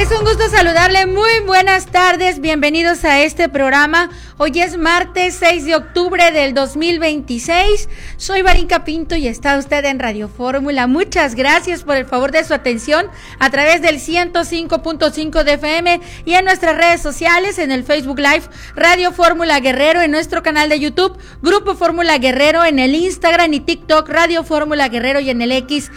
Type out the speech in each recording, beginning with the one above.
Es un gusto saludarle, muy buenas tardes, bienvenidos a este programa. Hoy es martes 6 de octubre del 2026, soy Varinka Pinto y está usted en Radio Fórmula. Muchas gracias por el favor de su atención a través del 105.5 de FM y en nuestras redes sociales, en el Facebook Live, Radio Fórmula Guerrero, en nuestro canal de YouTube, Grupo Fórmula Guerrero, en el Instagram y TikTok, Radio Fórmula Guerrero y en el X,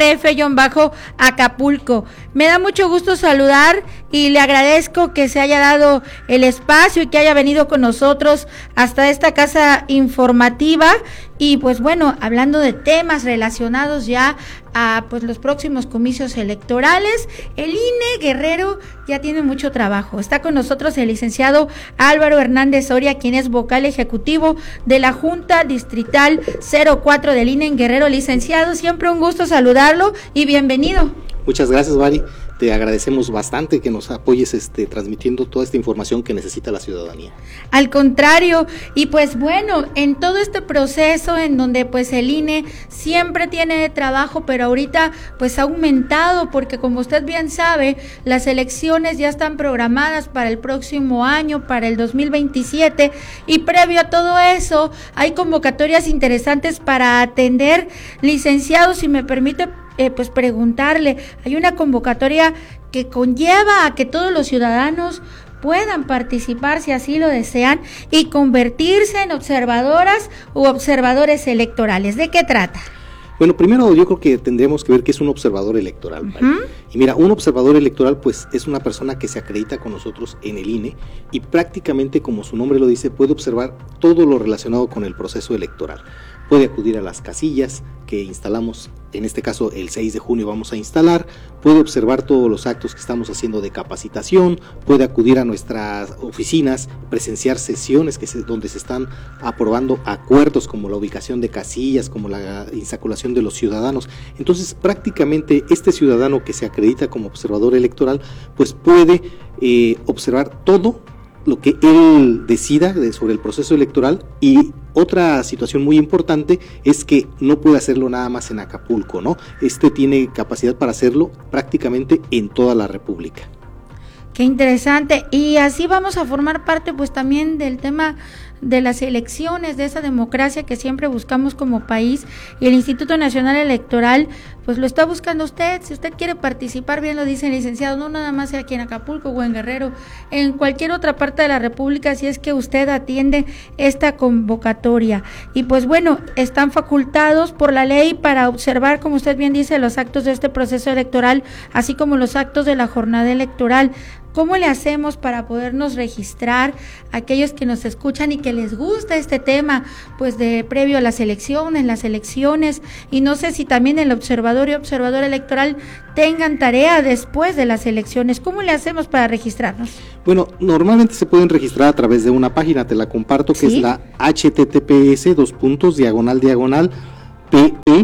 RF-Acapulco. Me da mucho gusto saludar y le agradezco que se haya dado el espacio y que haya venido con nosotros hasta esta casa informativa y pues bueno, hablando de temas relacionados ya a pues los próximos comicios electorales. El INE Guerrero ya tiene mucho trabajo. Está con nosotros el licenciado Álvaro Hernández Soria, quien es vocal ejecutivo de la Junta Distrital 04 del INE en Guerrero. Licenciado, siempre un gusto saludarlo y bienvenido. Muchas gracias, Vari. Te agradecemos bastante que nos apoyes transmitiendo toda esta información que necesita la ciudadanía. Al contrario, y pues bueno, en todo este proceso en donde pues el INE siempre tiene trabajo, pero ahorita pues ha aumentado porque como usted bien sabe, las elecciones ya están programadas para el próximo año, para el 2027, y previo a todo eso hay convocatorias interesantes para atender. Licenciado, si me permite pues preguntarle, hay una convocatoria que conlleva a que todos los ciudadanos puedan participar si así lo desean y convertirse en observadoras u observadores electorales. ¿De qué trata? Bueno, primero yo creo que tendremos que ver qué es un observador electoral, ¿vale? Y mira, un observador electoral pues es una persona que se acredita con nosotros en el INE y prácticamente, como su nombre lo dice, puede observar todo lo relacionado con el proceso electoral. Puede acudir a las casillas que instalamos, en este caso el 6 de junio vamos a instalar, puede observar todos los actos que estamos haciendo de capacitación, puede acudir a nuestras oficinas, presenciar sesiones donde se están aprobando acuerdos como la ubicación de casillas, como la insaculación de los ciudadanos. Entonces prácticamente este ciudadano que se acredita como observador electoral pues puede observar todo lo que él decida sobre el proceso electoral. Y otra situación muy importante es que no puede hacerlo nada más en Acapulco, ¿no? Tiene capacidad para hacerlo prácticamente en toda la República. Qué interesante, y así vamos a formar parte pues también del tema de las elecciones, de esa democracia que siempre buscamos como país, y el Instituto Nacional Electoral pues lo está buscando usted. Si usted quiere participar, bien lo dice el licenciado, no nada más aquí en Acapulco o en Guerrero, en cualquier otra parte de la República, si es que usted atiende esta convocatoria. Y pues bueno, están facultados por la ley para observar, como usted bien dice, los actos de este proceso electoral, así como los actos de la jornada electoral. ¿Cómo le hacemos para podernos registrar aquellos que nos escuchan y que les gusta este tema, pues de previo a las elecciones, y no sé si también el observador y observadora electoral tengan tarea después de las elecciones? ¿Cómo le hacemos para registrarnos? Bueno, normalmente se pueden registrar a través de una página, te la comparto, que ¿sí? Es la https://pe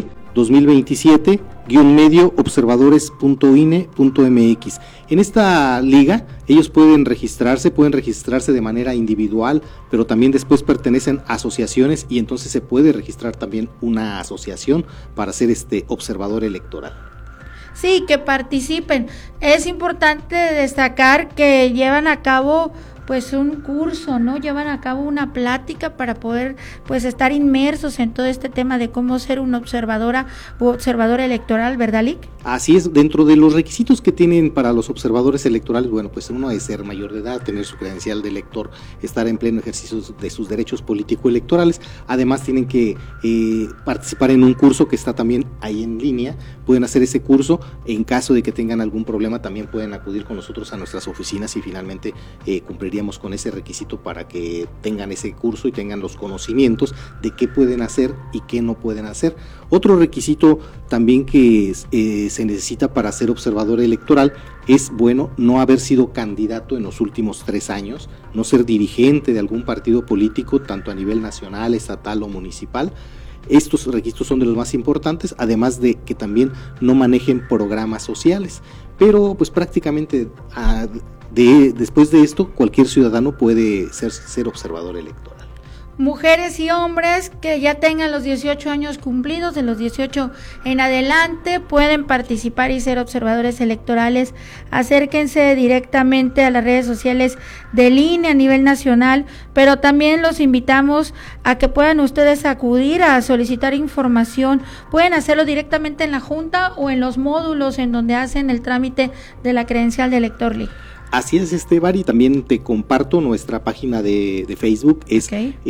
2027-observadores.ine.mx. En esta liga ellos pueden registrarse de manera individual, pero también después pertenecen a asociaciones y entonces se puede registrar también una asociación para ser observador electoral. Sí, que participen. Es importante destacar que llevan a cabo pues un curso, ¿no? Llevan a cabo una plática para poder pues estar inmersos en todo este tema de cómo ser una observadora u observador electoral, ¿verdad, Lic? Así es, dentro de los requisitos que tienen para los observadores electorales, bueno, pues uno es ser mayor de edad, tener su credencial de elector, estar en pleno ejercicio de sus derechos político-electorales. Además tienen que participar en un curso que está también ahí en línea, pueden hacer ese curso. En caso de que tengan algún problema también pueden acudir con nosotros a nuestras oficinas y finalmente cumpliríamos con ese requisito para que tengan ese curso y tengan los conocimientos de qué pueden hacer y qué no pueden hacer. Otro requisito también que se necesita para ser observador electoral es, bueno, no haber sido candidato en los últimos 3 años, no ser dirigente de algún partido político, tanto a nivel nacional, estatal o municipal. Estos requisitos son de los más importantes, además de que también no manejen programas sociales. Pero pues prácticamente después de esto cualquier ciudadano puede ser observador electoral. mujeres y hombres que ya tengan los 18 años cumplidos, de los 18 en adelante, pueden participar y ser observadores electorales. Acérquense directamente a las redes sociales del INE a nivel nacional, pero también los invitamos a que puedan ustedes acudir a solicitar información. Pueden hacerlo directamente en la Junta o en los módulos en donde hacen el trámite de la credencial de elector. Así es, Vari, también te comparto nuestra página de Facebook, es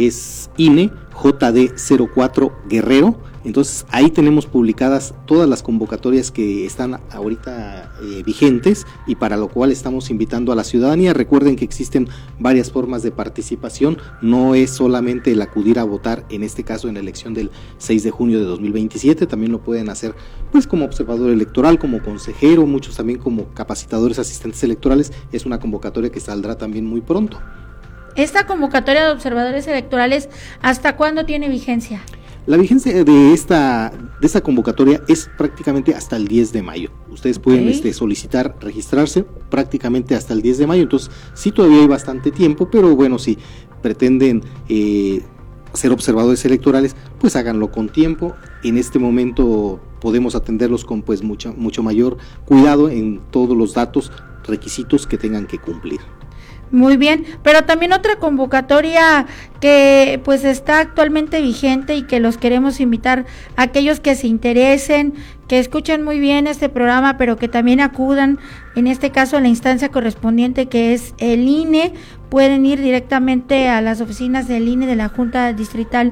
INE JD04 Guerrero. Entonces ahí tenemos publicadas todas las convocatorias que están ahorita vigentes, y para lo cual estamos invitando a la ciudadanía. Recuerden que existen varias formas de participación, no es solamente el acudir a votar, en este caso en la elección del 6 de junio de 2027, también lo pueden hacer pues como observador electoral, como consejero, muchos también como capacitadores asistentes electorales. Es una convocatoria que saldrá también muy pronto. ¿Esta convocatoria de observadores electorales hasta cuándo tiene vigencia? La vigencia de esta convocatoria es prácticamente hasta el 10 de mayo. Ustedes pueden solicitar registrarse prácticamente hasta el 10 de mayo, entonces sí, todavía hay bastante tiempo, pero bueno, si pretenden ser observadores electorales, pues háganlo con tiempo. En este momento podemos atenderlos con pues mucho mayor cuidado en todos los datos, requisitos que tengan que cumplir. Muy bien, pero también otra convocatoria que pues está actualmente vigente y que los queremos invitar a aquellos que se interesen, que escuchen muy bien este programa, pero que también acudan, en este caso a la instancia correspondiente, que es el INE. Pueden ir directamente a las oficinas del INE de la Junta Distrital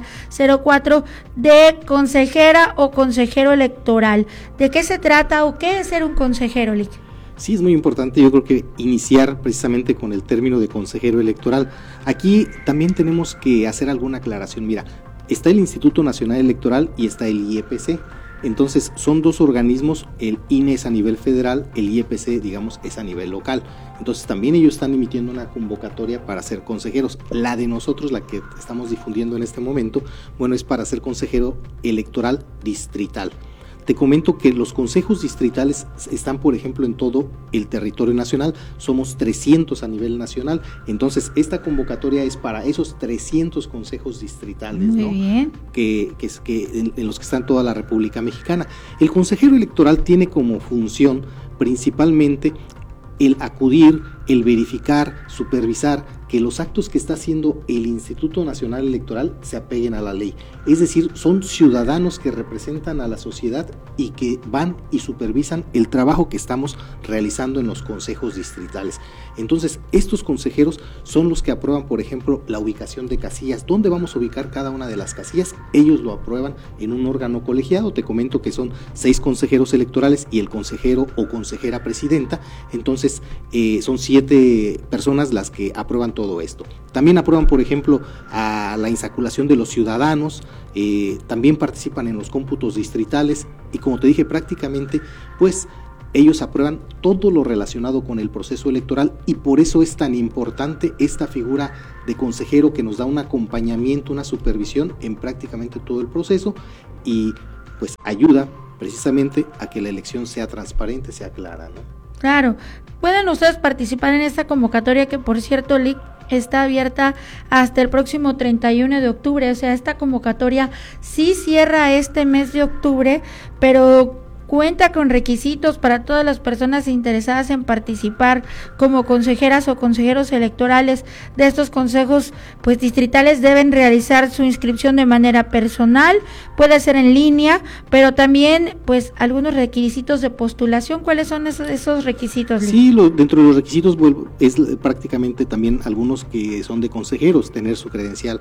04 de consejera o consejero electoral. ¿De qué se trata o qué es ser un consejero, Lick? Sí, es muy importante, yo creo que iniciar precisamente con el término de consejero electoral. Aquí también tenemos que hacer alguna aclaración. Mira, está el Instituto Nacional Electoral y está el IEPC. Entonces son dos organismos, el INE es a nivel federal, el IEPC, digamos, es a nivel local. Entonces también ellos están emitiendo una convocatoria para ser consejeros. La de nosotros, la que estamos difundiendo en este momento, bueno, es para ser consejero electoral distrital. Te comento que los consejos distritales están, por ejemplo, en todo el territorio nacional. Somos 300 a nivel nacional. Entonces, esta convocatoria es para esos 300 consejos distritales, muy ¿no? bien. Que en los que están toda la República Mexicana. El consejero electoral tiene como función principalmente el acudir, el verificar, supervisar que los actos que está haciendo el Instituto Nacional Electoral se apeguen a la ley. Es decir, son ciudadanos que representan a la sociedad y que van y supervisan el trabajo que estamos realizando en los consejos distritales. Entonces, estos consejeros son los que aprueban, por ejemplo, la ubicación de casillas. ¿Dónde vamos a ubicar cada una de las casillas? Ellos lo aprueban en un órgano colegiado. Te comento que son 6 consejeros electorales y el consejero o consejera presidenta. Entonces, son 7 personas las que aprueban todo esto. También aprueban, por ejemplo, a la insaculación de los ciudadanos, también participan en los cómputos distritales y, como te dije, prácticamente pues ellos aprueban todo lo relacionado con el proceso electoral, y por eso es tan importante esta figura de consejero que nos da un acompañamiento, una supervisión en prácticamente todo el proceso, y pues ayuda precisamente a que la elección sea transparente, sea clara, ¿no? Claro, pueden ustedes participar en esta convocatoria que, por cierto, Lick, está abierta hasta el próximo 31 de octubre, o sea, esta convocatoria sí cierra este mes de octubre, pero cuenta con requisitos para todas las personas interesadas en participar como consejeras o consejeros electorales de estos consejos pues distritales. Deben realizar su inscripción de manera personal, puede ser en línea, pero también pues algunos requisitos de postulación. ¿Cuáles son esos requisitos, Lick? Sí, dentro de los requisitos es prácticamente también algunos que son de consejeros: tener su credencial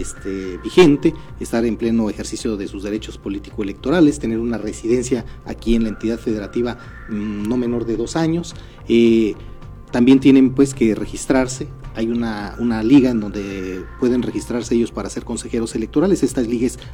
vigente, estar en pleno ejercicio de sus derechos político-electorales, tener una residencia aquí en la entidad federativa no menor de 2 años. También tienen pues que registrarse. Hay una liga en donde pueden registrarse ellos para ser consejeros electorales. Esta liga es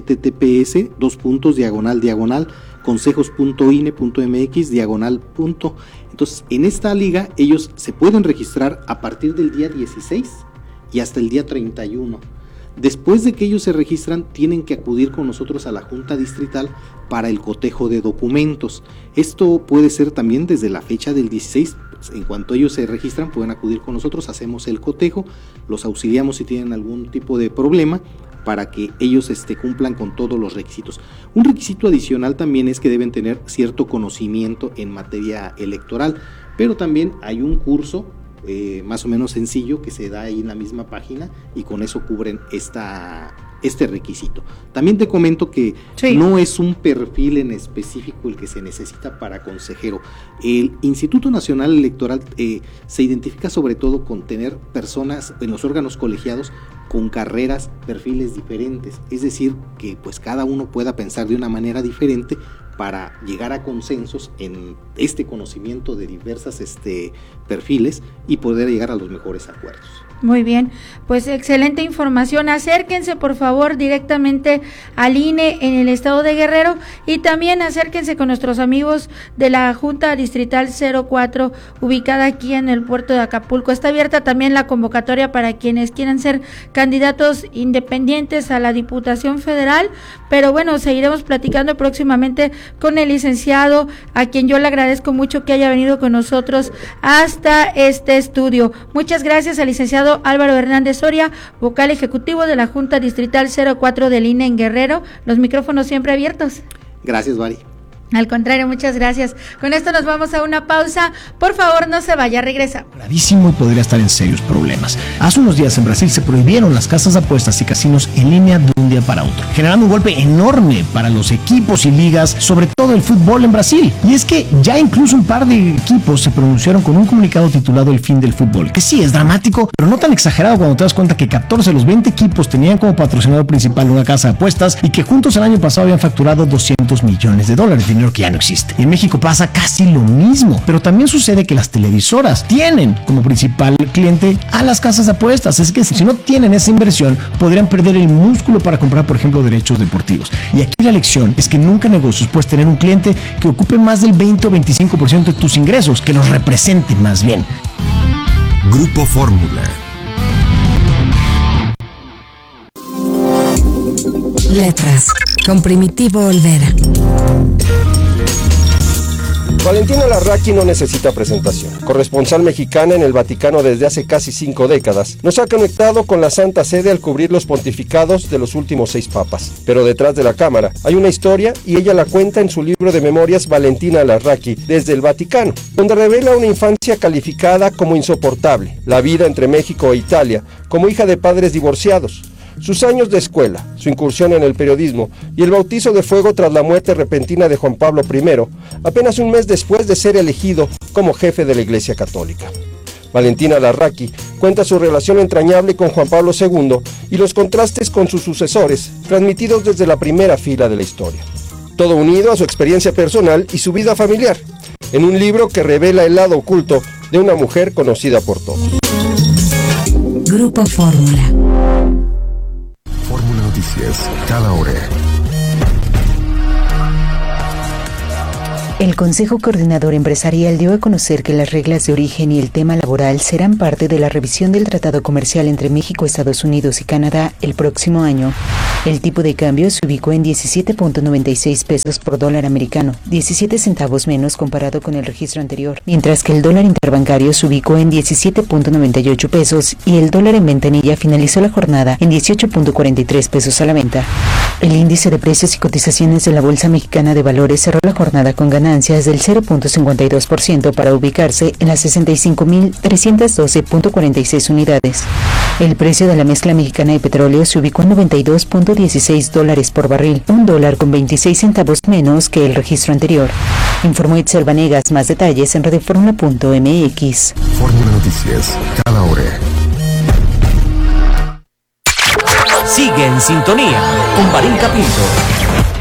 https://consejos.ine.mx/. Entonces, en esta liga ellos se pueden registrar a partir del día 16 y hasta el día 31. Después de que ellos se registran, tienen que acudir con nosotros a la Junta Distrital para el cotejo de documentos. Esto puede ser también desde la fecha del 16. En cuanto ellos se registran, pueden acudir con nosotros, hacemos el cotejo, los auxiliamos si tienen algún tipo de problema para que ellos cumplan con todos los requisitos. Un requisito adicional también es que deben tener cierto conocimiento en materia electoral, pero también hay un curso más o menos sencillo que se da ahí en la misma página y con eso cubren este requisito. También te comento que no es un perfil en específico el que se necesita para consejero. El Instituto Nacional Electoral se identifica sobre todo con tener personas en los órganos colegiados con carreras, perfiles diferentes, es decir, que pues cada uno pueda pensar de una manera diferente para llegar a consensos en este conocimiento de diversas perfiles y poder llegar a los mejores acuerdos. Muy bien, pues excelente información. Acérquense por favor directamente al INE en el estado de Guerrero y también acérquense con nuestros amigos de la Junta Distrital 04 ubicada aquí en el puerto de Acapulco. Está abierta también la convocatoria para quienes quieran ser candidatos independientes a la Diputación Federal, pero bueno, seguiremos platicando próximamente con el licenciado, a quien yo le agradezco mucho que haya venido con nosotros hasta este estudio. Muchas gracias al licenciado Álvaro Hernández Soria, vocal ejecutivo de la Junta Distrital 04 del INE en Guerrero. Los micrófonos siempre abiertos. Gracias, Vari. Al contrario, muchas gracias. Con esto nos vamos a una pausa. Por favor, no se vaya, regresa. Gravísimo y podría estar en serios problemas. Hace unos días en Brasil se prohibieron las casas de apuestas y casinos en línea de un día para otro, generando un golpe enorme para los equipos y ligas, sobre todo el fútbol en Brasil. Y es que ya incluso un par de equipos se pronunciaron con un comunicado titulado El fin del fútbol, que sí es dramático, pero no tan exagerado cuando te das cuenta que 14 de los 20 equipos tenían como patrocinador principal una casa de apuestas y que juntos el año pasado habían facturado $200 millones, dinero que ya no existe. En México pasa casi lo mismo, pero también sucede que las televisoras tienen como principal cliente a las casas de apuestas. Es que si no tienen esa inversión, podrían perder el músculo para comprar, por ejemplo, derechos deportivos. Y aquí la lección es que nunca en negocios puedes tener un cliente que ocupe más del 20 o 25% de tus ingresos, que los represente más bien. Grupo Fórmula. Letras, con Primitivo Olvera. Valentina Larraqui no necesita presentación. Corresponsal mexicana en el Vaticano desde hace casi 5 décadas, nos ha conectado con la Santa Sede al cubrir los pontificados de los últimos 6 papas. Pero detrás de la cámara hay una historia y ella la cuenta en su libro de memorias Valentina Larraqui desde el Vaticano, donde revela una infancia calificada como insoportable, la vida entre México e Italia, como hija de padres divorciados, sus años de escuela, su incursión en el periodismo y el bautizo de fuego tras la muerte repentina de Juan Pablo I, apenas un mes después de ser elegido como jefe de la Iglesia Católica. Valentina Larraqui cuenta su relación entrañable con Juan Pablo II y los contrastes con sus sucesores, transmitidos desde la primera fila de la historia. Todo unido a su experiencia personal y su vida familiar, en un libro que revela el lado oculto de una mujer conocida por todos. Grupo Fórmula. Fórmula Noticias, cada hora. El Consejo Coordinador Empresarial dio a conocer que las reglas de origen y el tema laboral serán parte de la revisión del Tratado Comercial entre México, Estados Unidos y Canadá el próximo año. El tipo de cambio se ubicó en 17.96 pesos por dólar americano, 17 centavos menos comparado con el registro anterior, mientras que el dólar interbancario se ubicó en 17.98 pesos y el dólar en ventanilla finalizó la jornada en 18.43 pesos a la venta. El índice de precios y cotizaciones de la Bolsa Mexicana de Valores cerró la jornada con ganancias del 0.52% para ubicarse en las 65.312.46 unidades. El precio de la mezcla mexicana de petróleo se ubicó en $92.16 por barril, $1.26 centavos menos que el registro anterior. Informó Itzel Vanegas. Más detalles en radioformula.mx. Fórmula Noticias, cada hora. Sigue en sintonía con Marín Capinto.